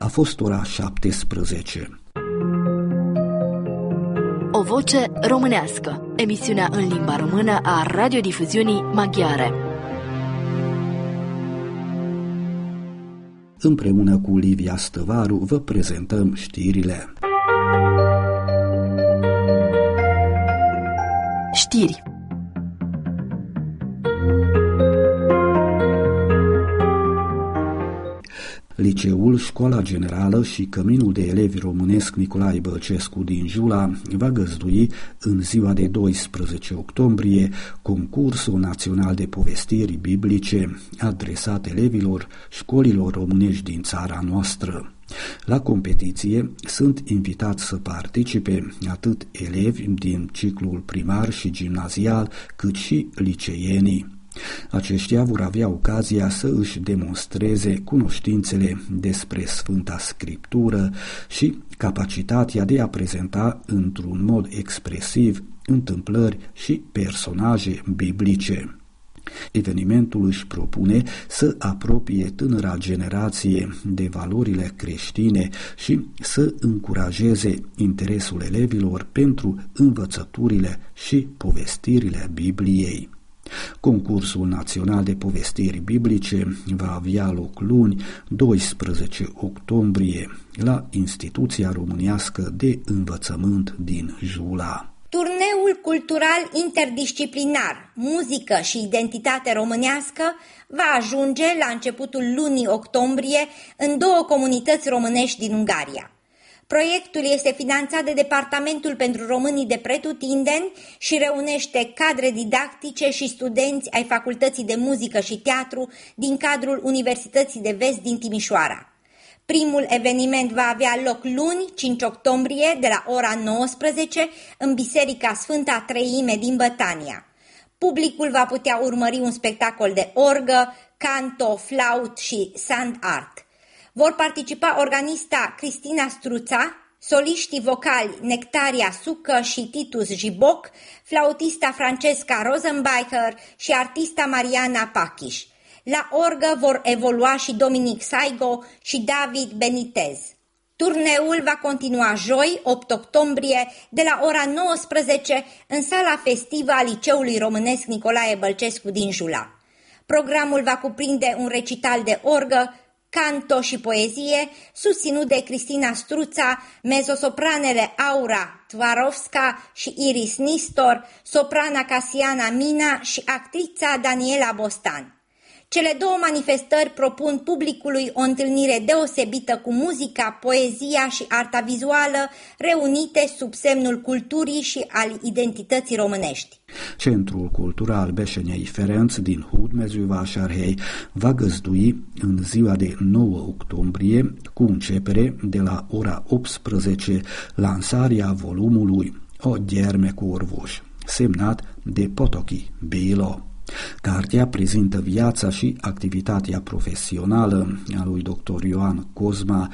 A fost ora 17. O voce românească. Emisiunea în limba română a radiodifuziunii maghiare. Împreună cu Livia Stăvaru vă prezentăm știrile. Știri. Liceul, Școala Generală și Căminul de Elevi Românesc Nicolae Bălcescu din Jula va găzdui în ziua de 12 octombrie concursul național de povestiri biblice adresat elevilor școlilor românești din țara noastră. La competiție sunt invitați să participe atât elevi din ciclul primar și gimnazial, cât și liceienii. Aceștia vor avea ocazia să își demonstreze cunoștințele despre Sfânta Scriptură și capacitatea de a prezenta într-un mod expresiv întâmplări și personaje biblice. Evenimentul își propune să apropie tânăra generație de valorile creștine și să încurajeze interesul elevilor pentru învățăturile și povestirile Bibliei. Concursul național de povestiri biblice va avea loc luni, 12 octombrie, la Instituția Românească de Învățământ din Jula. Turneul cultural interdisciplinar, muzică și identitate românească va ajunge la începutul lunii octombrie în 2 comunități românești din Ungaria. Proiectul este finanțat de Departamentul pentru Românii de Pretutindeni și reunește cadre didactice și studenți ai Facultății de Muzică și Teatru din cadrul Universității de Vest din Timișoara. Primul eveniment va avea loc luni, 5 octombrie, de la ora 19, în Biserica Sfânta Treime din Bătania. Publicul va putea urmări un spectacol de orgă, canto, flaut și sand art. Vor participa organista Cristina Struța, soliștii vocali Nectaria Sucă și Titus Jiboc, flautista Francesca Rosenbacher și artista Mariana Pachiș. La orgă vor evolua și Dominic Saigo și David Benitez. Turneul va continua joi, 8 octombrie, de la ora 19 în sala festivă a Liceului Românesc Nicolae Bălcescu din Jula. Programul va cuprinde un recital de orgă, canto și poezie, susținut de Cristina Struța, mezosopranele Aura Tvarovska și Iris Nistor, soprana Casiana Mina și actrița Daniela Bostan. Cele 2 manifestări propun publicului o întâlnire deosebită cu muzica, poezia și arta vizuală, reunite sub semnul culturii și al identității românești. Centrul Cultural Beșenei Ferenc din Hódmezővásárhely va găzdui în ziua de 9 octombrie, cu începere de la ora 18, lansarea volumului O gyermekorvos, semnat de Potoki Béla. Cartea prezintă viața și activitatea profesională a lui dr. Ioan Cozma,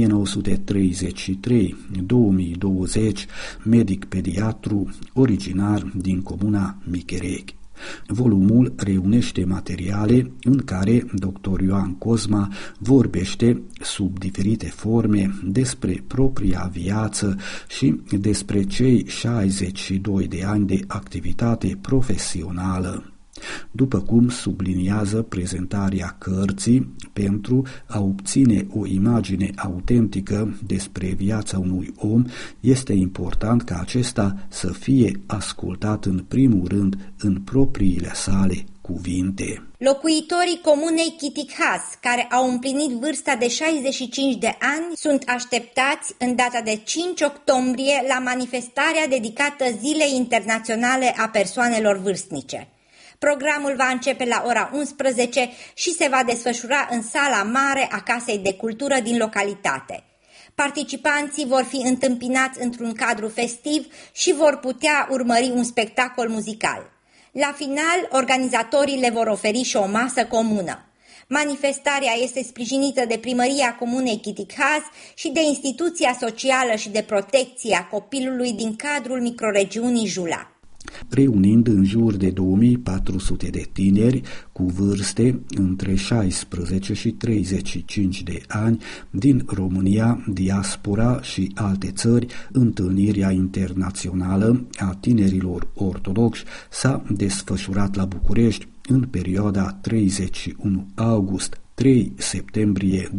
1933-2020, medic pediatru, originar din comuna Micherechi. Volumul reunește materiale în care dr. Ioan Cozma vorbește sub diferite forme despre propria viață și despre cei 62 de ani de activitate profesională. După cum subliniază prezentarea cărții, pentru a obține o imagine autentică despre viața unui om, este important ca acesta să fie ascultat în primul rând în propriile sale cuvinte. Locuitorii comunei Chitikhaz, care au împlinit vârsta de 65 de ani, sunt așteptați în data de 5 octombrie la manifestarea dedicată Zilei Internaționale a Persoanelor Vârstnice. Programul va începe la ora 11 și se va desfășura în sala mare a Casei de Cultură din localitate. Participanții vor fi întâmpinați într-un cadru festiv și vor putea urmări un spectacol muzical. La final, organizatorii le vor oferi și o masă comună. Manifestarea este sprijinită de Primăria Comunei Chitikhaz și de Instituția Socială și de Protecție a Copilului din cadrul microregiunii Jula. reunind în jur de 2400 de tineri cu vârste între 16 și 35 de ani din România, diaspora și alte țări. Întâlnirea internațională a tinerilor ortodoxi s-a desfășurat la București în perioada 31 august-3 septembrie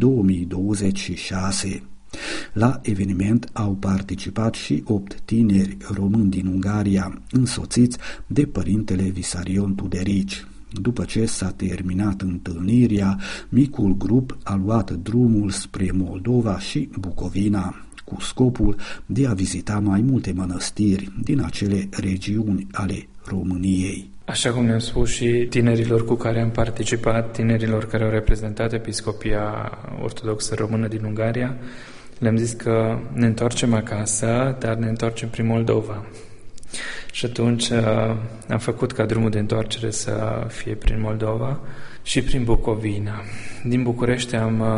2026. La eveniment au participat și 8 tineri români din Ungaria, însoțiți de părintele Visarion Tuderici. După ce s-a terminat întâlnirea, micul grup a luat drumul spre Moldova și Bucovina, cu scopul de a vizita mai multe mănăstiri din acele regiuni ale României. Așa cum ne-am spus și tinerilor cu care am participat, tinerilor care au reprezentat Episcopia Ortodoxă Română din Ungaria, le-am zis că ne întoarcem acasă, dar ne întoarcem prin Moldova. Și atunci am făcut ca drumul de întoarcere să fie prin Moldova și prin Bucovina. Din București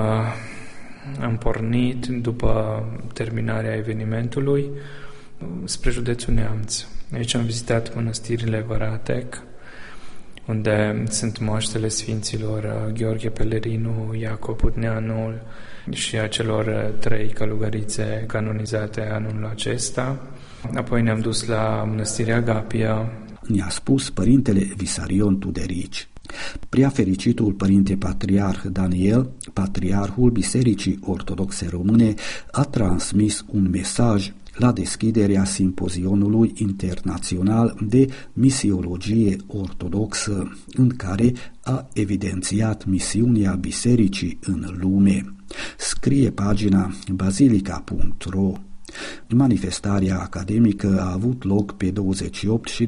am pornit după terminarea evenimentului spre județul Neamț. Aici am vizitat mănăstirile Văratec, unde sunt moaștele sfinților Gheorghe Pelerinu, Iacob Putneanul și a celor 3 călugărițe canonizate anul acesta. Apoi ne-am dus la mănăstirea Agapia. Ne-a spus părintele Visarion Tuderici. Prea fericitul părinte patriarh Daniel, patriarhul Bisericii Ortodoxe Române, a transmis un mesaj la deschiderea simpozionului internațional de misiologie ortodoxă, în care a evidențiat misiunea bisericii în lume. Scrie pagina basilica.ro. Manifestarea academică a avut loc pe 28 și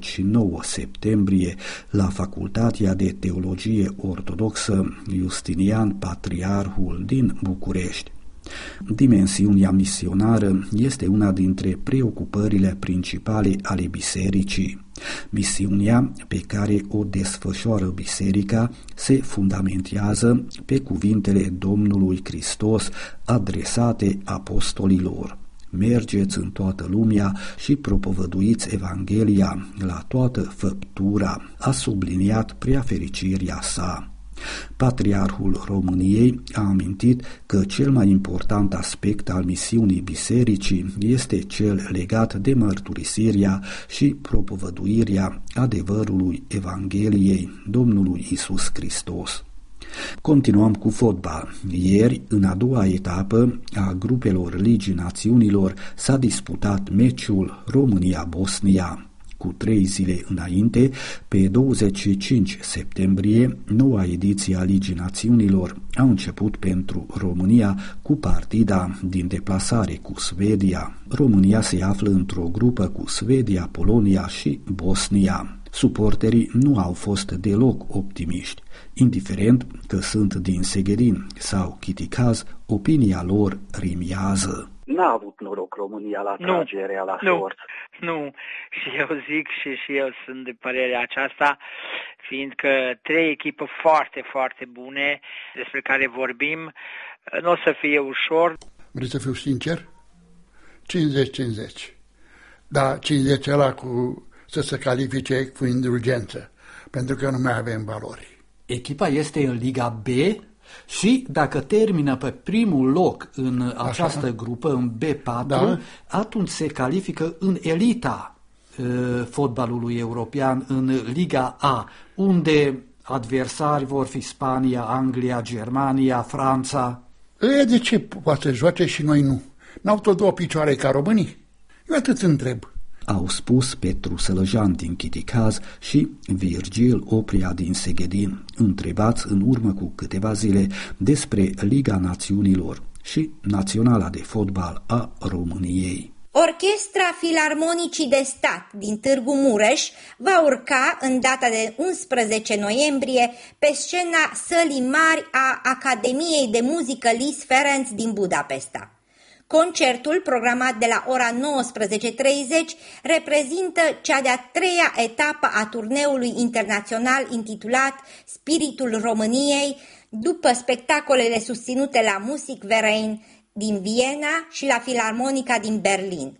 29 septembrie la Facultatea de Teologie Ortodoxă Justinian Patriarhul din București. Dimensiunea misionară este una dintre preocupările principale ale bisericii. Misiunea pe care o desfășoară biserica se fundamentează pe cuvintele Domnului Hristos adresate apostolilor. Mergeți în toată lumea și propovăduiți Evanghelia la toată făptura, a subliniat preafericirea sa. Patriarhul României a amintit că cel mai important aspect al misiunii bisericii este cel legat de mărturisirea și propovăduirea adevărului Evangheliei Domnului Iisus Hristos. Continuăm cu fotbal. Ieri, în a doua etapă a grupelor Ligii Națiunilor, s-a disputat meciul România-Bosnia. Cu 3 zile înainte, pe 25 septembrie, noua ediție a Ligii Națiunilor a început pentru România cu partida din deplasare cu Suedia. România se află într-o grupă cu Suedia, Polonia și Bosnia. Suporterii nu au fost deloc optimiști. Indiferent că sunt din Seghedin sau Chiticaz, opinia lor rimiază. N-a avut noroc România la tragerea la sort. Nu, și eu zic și eu sunt de părerea aceasta, fiindcă 3 echipe foarte, foarte bune despre care vorbim, nu o să fie ușor. Vreți să fiu sincer? 50-50. Da, 50 ăla cu să se califice cu indulgență, pentru că nu mai avem valori. Echipa este în Liga B și dacă termină pe primul loc în această grupă, în B4, da, atunci se califică în elita fotbalului european, în Liga A, unde adversari vor fi Spania, Anglia, Germania, Franța. De ce poate să joace și noi nu? N-au tot 2 picioare ca românii? Eu atât întreb. Au spus Petru Sălăjan din Chiticaz și Virgil Oprea din Seghedin, întrebați în urmă cu câteva zile despre Liga Națiunilor și Naționala de Fotbal a României. Orchestra Filarmonicii de Stat din Târgu Mureș va urca în data de 11 noiembrie pe scena sălii mari a Academiei de Muzică Lis Ferenc din Budapesta. Concertul, programat de la ora 19:30, reprezintă cea de-a 3-a etapă a turneului internațional intitulat Spiritul României, după spectacolele susținute la Musikverein din Viena și la Filarmonica din Berlin.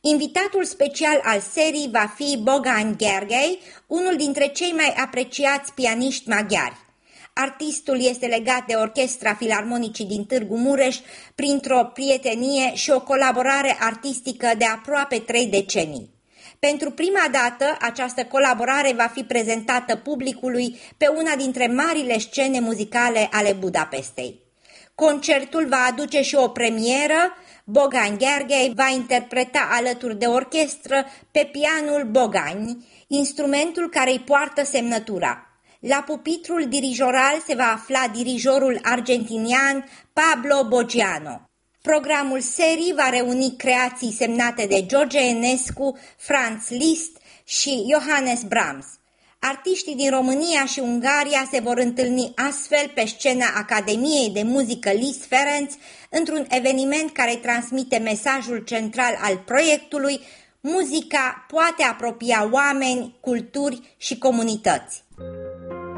Invitatul special al serii va fi Bogan Gergely, unul dintre cei mai apreciați pianiști maghiari. Artistul este legat de Orchestra Filarmonicii din Târgu Mureș printr-o prietenie și o colaborare artistică de aproape 3 decenii. Pentru prima dată, această colaborare va fi prezentată publicului pe una dintre marile scene muzicale ale Budapestei. Concertul va aduce și o premieră. Bogan Gergely va interpreta alături de orchestră pe pianul Bogani, instrumentul care îi poartă semnătura. La pupitrul dirijoral se va afla dirijorul argentinian Pablo Boggiano. Programul serii va reuni creații semnate de George Enescu, Franz Liszt și Johannes Brahms. Artiștii din România și Ungaria se vor întâlni astfel pe scena Academiei de Muzică Liszt Ferenc într-un eveniment care transmite mesajul central al proiectului: muzica poate apropia oameni, culturi și comunități.